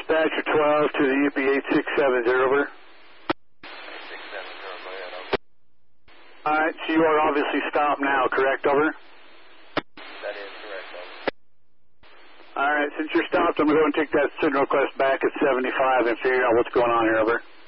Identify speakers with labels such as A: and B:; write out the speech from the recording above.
A: Dispatcher 12 to the UP 8670, over.
B: 8670, go ahead, over.
A: Alright, so you are obviously stopped now, correct, over?
B: That is correct, over.
A: Alright, since you're stopped, I'm going to go and take that signal request back at 75 and figure out what's going on here, over.